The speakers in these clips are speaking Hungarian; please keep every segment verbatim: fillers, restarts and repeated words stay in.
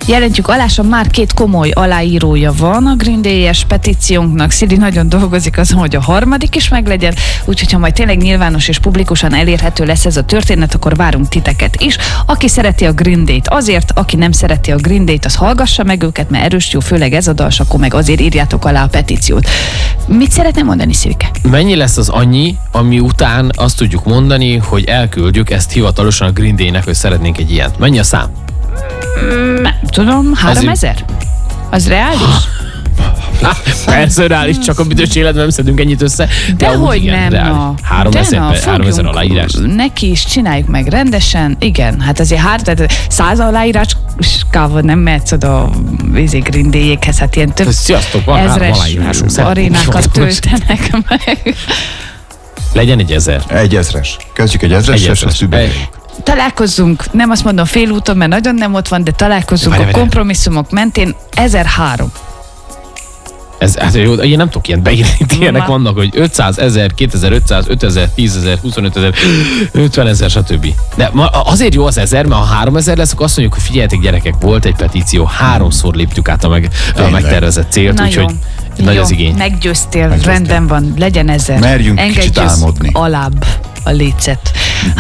Jelentjük alásan, már két komoly aláírója van a Green Day-es petíciónknak. Szili nagyon dolgozik azon, hogy a harmadik is meglegyen, úgyhogy ha majd tényleg nyilvános és publikusan elérhető lesz ez a történet, akkor várunk titeket is. Aki szereti a Green Day-t azért, aki nem szereti a Green Day-t, az hallgassa meg őket, mert erős jó, főleg ez a dal, és akkor meg azért írjátok alá a petíciót. Mit szeretném mondani, Szilke? Mennyi lesz az annyi, ami után azt tudjuk mondani, hogy elküldjük ezt hivatalosan a Green Day-nek, hogy szeretnénk egy ilyet? Mennyi a szám? Nem tudom, háromezer? Az reális? Persze reális, csak a büdös életben nem szedünk ennyit össze. De hogy nem, na. háromezer aláírás. Neki is csináljuk meg rendesen. Igen, hát azért hát, tehát száz aláíráskával nem mehetsz oda vízi Green Day-ékhez, hát ilyen több Sziasztok, van ezres aláírásunk. arénákat töltenek meg. Legyen egy ezer. Egy ezres. Kezdjük egy ezres, és azt übeljük. Találkozzunk, nem azt mondom félúton, mert nagyon nem ott van, de találkozzunk Várj, a kompromisszumok mentén. ezerhárom. Ez, hát jó, én nem tudok ilyet beírni, ilyenek vannak, hogy ötszáz, ezer, kétezer-ötszáz, ötezer, tízezer, huszonötezer, ötvenezer, stb. De azért jó az ezer, mert ha háromezer lesz, akkor azt mondjuk, hogy figyeljetek gyerekek, volt egy petíció, háromszor léptük át a, meg, a megtervezett célt, úgyhogy nagy az igény. Meggyőztél, meggyőztél, rendben van, legyen ezer. Merjünk kicsit álmodni. Alább a lécet.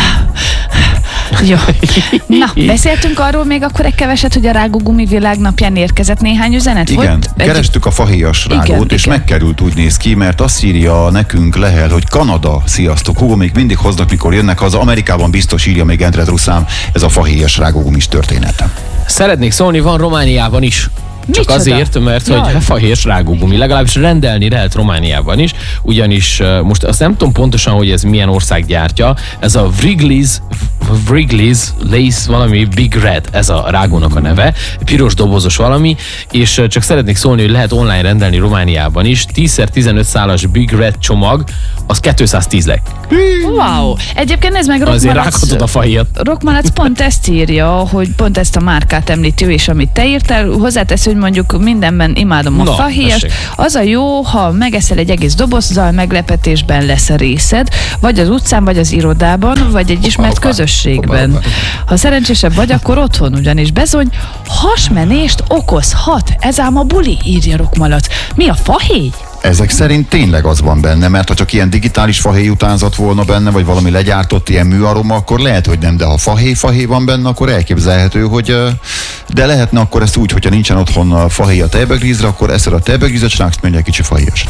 Jó. Na, beszéltünk arról még akkor egy keveset, hogy a rágógumi világnapján érkezett néhány üzenet? Igen, Volt? kerestük a fahéjas rágót, igen, és igen. Megkerült, úgy néz ki, mert azt írja nekünk Lehel, hogy Kanada, sziasztok, hova még mindig hoznak, mikor jönnek haza, Amerikában biztos írja még Endre Druszám, ez a fahéjas rágógumis története. Szeretnék szólni, van Romániában is. Csak Micsoda? Azért, mert Jaj. hogy fahéjas rágógumi, legalábbis rendelni lehet Romániában is, ugyanis most azt nem tudom pontosan, hogy ez milyen ország gyártja, ez a Wrigley's, Wrigley's Lace valami Big Red, ez a rágónak a neve, piros dobozos valami, és csak szeretnék szólni, hogy lehet online rendelni Romániában is, tíz tizenöt szálas Big Red csomag, az kétszáztíz lek. Wow! Egyébként ez meg Rockmalac. Azért rághatod a fahéjat. Rockmalac pont ezt írja, hogy pont ezt a márkát említi ő, és amit te írtál, hozzátesz, hogy mondjuk mindenben imádom a no, fahéjast. Az a jó, ha megeszel egy egész dobozzal, meglepetésben lesz a részed, vagy az utcán, vagy az irodában, vagy egy ismert opa, közösségben. Opa, opa. Ha szerencsésebb vagy, akkor otthon, ugyanis bezony hasmenést okozhat. Ez ám a buli, írja Rockmalac. Mi a fahéj? Ezek szerint tényleg az van benne, mert ha csak ilyen digitális fahéj utánzat volna benne, vagy valami legyártott ilyen műaroma, akkor lehet, hogy nem, de ha fahéj-fahéj van benne, akkor elképzelhető, hogy de lehetne akkor ezt úgy, hogyha nincsen otthon fahéj a tejbegrízre, akkor eszed a tejbegrízet, és menj egy kicsi fahéjas.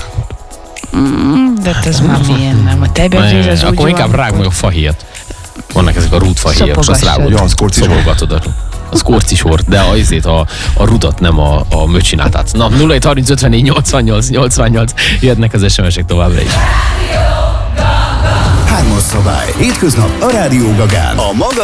Mm, de ez már milyen nem, a tejbegríz az akkor úgy inkább van, rág meg a fahéjat. Vannak ezek a rútfahéjak, és azt rágod. Ja, az szobolgatod. Az korcis hord, de azért a, a rudat, nem a, a möcsinátát. Na, nulla hét harminc ötvennégy nyolcvannyolc nyolcvannyolc jöhetnek az es em esek továbbra is. Hármas szabály. Hétköznap a Rádió Gagán. A maga